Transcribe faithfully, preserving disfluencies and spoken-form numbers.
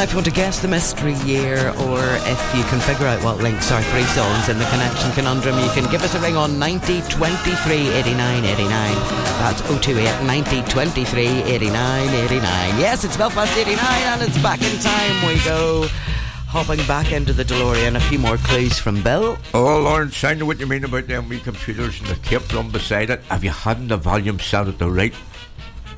if you want to guess the mystery year, or if you can figure out what links are three songs in the Connection Conundrum, you can give us a ring on ninety twenty-three eighty-nine eighty-nine. That's oh two eight ninety twenty-three eighty-nine eighty-nine. Yes, it's Belfast eighty-nine, and it's back in time we go. Hopping back into the DeLorean, a few more clues from Bill. Oh, Lawrence, I know what you mean about them wee computers and the tape drum beside it. If you hadn't the volume set at the right